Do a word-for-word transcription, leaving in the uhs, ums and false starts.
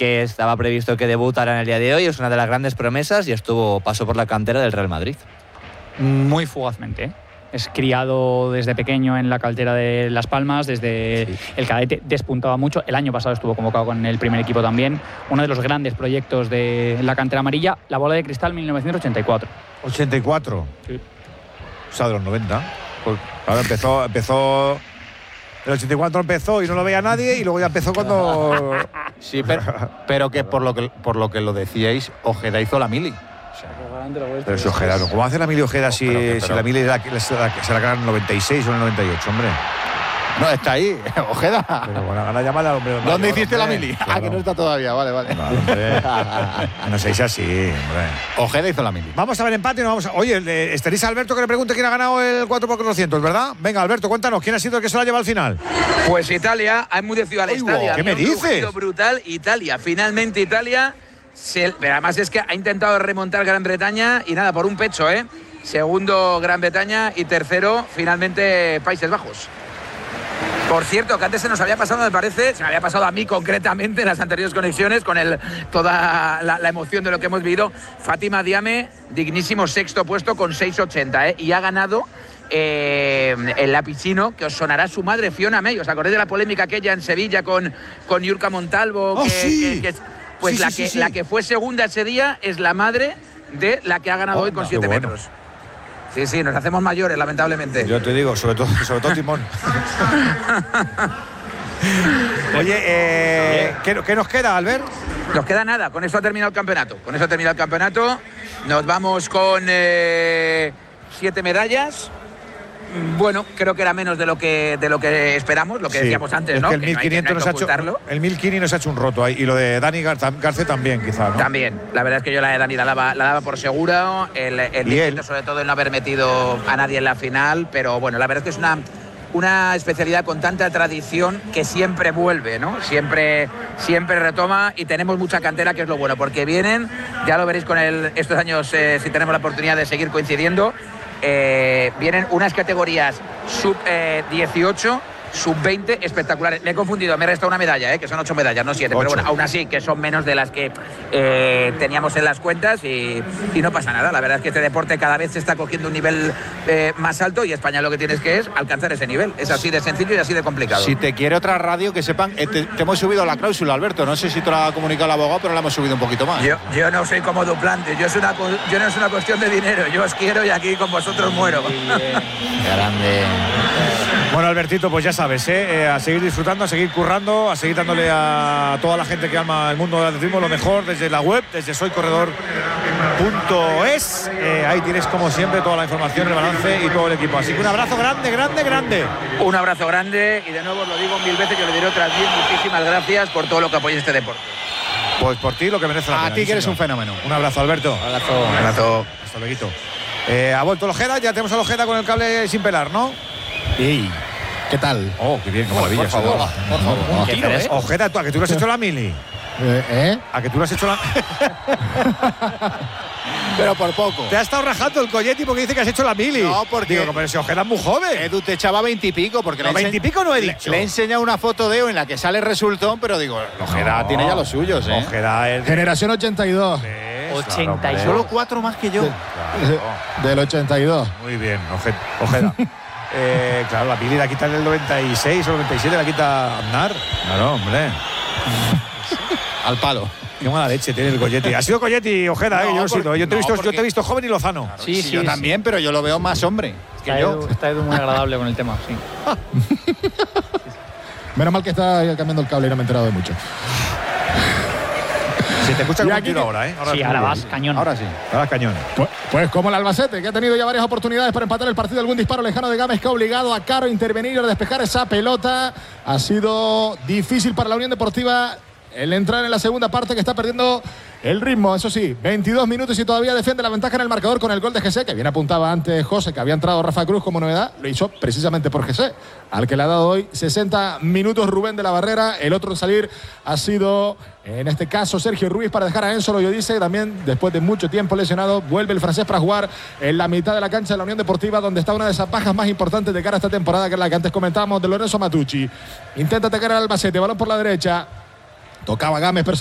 que estaba previsto que debutara en el día de hoy, es una de las grandes promesas y estuvo pasó por la cantera del Real Madrid. Muy fugazmente, ¿eh? Es criado desde pequeño en la cantera de Las Palmas, desde sí. el cadete despuntaba mucho. El año pasado estuvo convocado con el primer equipo también. Uno de los grandes proyectos de la cantera amarilla, la Bola de Cristal mil novecientos ochenta y cuatro. ¿ochenta y cuatro? Sí. O sea, de los noventa. Pues, claro, empezó, empezó... El ochenta y cuatro empezó y no lo veía nadie y luego ya empezó cuando... Sí, pero, pero que por lo que por lo que lo decíais, Ojeda hizo la mili. Pero si Ojeda, ¿cómo hace la Mili Ojeda si, pero, pero, si la Mili se la, se la gana en el noventa y seis o en el noventa y ocho, hombre? No, está ahí, Ojeda. Pero bueno, gana llamada al hombre. ¿Dónde hiciste hombre? la Mili? Claro. Ah, que no está todavía, vale, vale. No, hombre. No seáis así, hombre. Ojeda hizo la Mili. Vamos a ver empate y nos vamos a... Oye, estaréis a Alberto que le pregunte quién ha ganado el cuatro por cuatrocientos, ¿verdad? Venga, Alberto, cuéntanos, ¿quién ha sido el que se la lleva al final? Pues Italia, ha enmudecido al estadio. ¿Qué me dices? Brutal, Italia, finalmente Italia... Se, pero además es que ha intentado remontar Gran Bretaña y nada, por un pecho, ¿eh? Segundo Gran Bretaña y tercero finalmente Países Bajos. Por cierto, que antes se nos había pasado, me parece, se me había pasado a mí concretamente en las anteriores conexiones con el, toda la, la emoción de lo que hemos vivido. Fátima Diame, dignísimo sexto puesto con seis ochenta, ¿eh? Y ha ganado eh, el lapicino, que os sonará su madre, Fiona May. ¿Os acordáis de la polémica aquella en Sevilla con, con Yurka Montalvo? Oh, que, sí. que, que, Pues sí, la, sí, que, sí, sí. la que fue segunda ese día es la madre de la que ha ganado oh, hoy con no, siete bueno. metros. Sí, sí, nos hacemos mayores, lamentablemente. Yo te digo, sobre todo, sobre todo Timón. Oye, eh, ¿qué, ¿qué nos queda, Albert? Nos queda nada, con eso ha terminado el campeonato. Con eso ha terminado el campeonato. Nos vamos con eh, siete medallas. Bueno, creo que era menos de lo que de lo que esperamos, lo que sí, decíamos antes, ¿no? Es que el mil quinientos nos ha hecho el mil quinientos nos ha hecho un roto ahí y lo de Dani Garce también, quizá, ¿no? También. La verdad es que yo la de Dani la daba, la daba por segura, el, el mil quinientos sobre todo el no haber metido a nadie en la final, pero bueno, la verdad es que es una una especialidad con tanta tradición que siempre vuelve, ¿no? Siempre siempre retoma y tenemos mucha cantera, que es lo bueno, porque vienen, ya lo veréis con el, estos años eh, si tenemos la oportunidad de seguir coincidiendo. Eh, vienen unas categorías sub eh, dieciocho, sub veinte espectaculares. Me he confundido, me resta una medalla, eh, que son ocho medallas, no siete, ocho. Pero bueno, aún así, que son menos de las que eh, teníamos en las cuentas y, y no pasa nada. La verdad es que este deporte cada vez se está cogiendo un nivel eh, más alto y España lo que tienes que es alcanzar ese nivel. Es así de sencillo y así de complicado. Si te quiere otra radio, que sepan, eh, te, te hemos subido la cláusula, Alberto. No sé si te lo ha comunicado el abogado, pero la hemos subido un poquito más. Yo, yo no soy como Duplante, yo, es una, yo no es una cuestión de dinero, yo os quiero y aquí con vosotros muero. Grande. Bueno, Albertito, pues ya sabes, ¿eh? a seguir disfrutando, a seguir currando, a seguir dándole a toda la gente que ama el mundo del atletismo lo mejor desde la web, desde soy corredor punto es. Eh, ahí tienes, como siempre, toda la información, el balance y todo el equipo. Así que un abrazo grande, grande, grande. Un abrazo grande y de nuevo os lo digo mil veces, yo le diré otras diez. Muchísimas gracias por todo lo que apoyáis este deporte. Pues por ti lo que merece la pena. A ti que eres un fenómeno. Un abrazo, Alberto. Un abrazo. Un abrazo. Hasta luego. Eh, ha vuelto el Ojeda, ya tenemos al Ojeda con el cable sin pelar, ¿no? Sí. ¿Qué tal? Oh, qué bien, qué maravilla. Por favor, por favor. Un tiro, ¿eh? Ojeda, ¿tú, ¿a que tú le has hecho la mili? Eh, ¿Eh? ¿A que tú le has hecho la...? Pero por poco. Te ha estado rajando el Colletti porque dice que has hecho la mili. No, porque... Digo, pero si Ojeda es muy joven. Edu te echaba veintipico, porque... No, veintipico no he dicho. Le, le he enseñado una foto de Edu en la que sale resultón, pero digo, Ojeda no, tiene ya los suyos, ¿eh? Ojeda es... Generación ochenta y dos. ochenta y dos. Solo cuatro más que yo. Claro. Del ochenta y dos. Muy bien, Ojeda. eh, claro, la mili la quita en el noventa y seis o noventa y siete, la quita Aznar. Claro, hombre. Al palo. Qué mala leche tiene el Colletti. Ha sido Colletti, Ojeda, no, eh, yo, porque, sido. yo, te he visto, no, yo te he visto joven y lozano. Claro, sí, sí, yo sí, también, sí. Pero yo lo veo más hombre que está yo. Edu, está Edu muy agradable con el tema, sí. Menos mal que está cambiando el cable y no me he enterado de mucho. Se te escucha como un que... tiro ahora, ¿eh? Ahora sí, ahora vas cañón. Ahora sí. Ahora cañón. Pues, pues como el Albacete, que ha tenido ya varias oportunidades para empatar el partido, algún disparo lejano de Gámez que ha obligado a Caro a intervenir a despejar esa pelota. Ha sido difícil para la Unión Deportiva el entrar en la segunda parte, que está perdiendo el ritmo. Eso sí, veintidós minutos y todavía defiende la ventaja en el marcador con el gol de G C, que bien apuntaba antes José, que había entrado Rafa Cruz como novedad. Lo hizo precisamente por G C, al que le ha dado hoy sesenta minutos Rubén de la Barrera. El otro en salir ha sido, en este caso, Sergio Ruiz, para dejar a Enzo Loyodice. También, después de mucho tiempo lesionado, vuelve el francés para jugar en la mitad de la cancha de la Unión Deportiva, donde está una de esas bajas más importantes de cara a esta temporada, que es la que antes comentábamos, de Lorenzo Matucci. Intenta atacar al Albacete, balón por la derecha. Tocaba Gámez,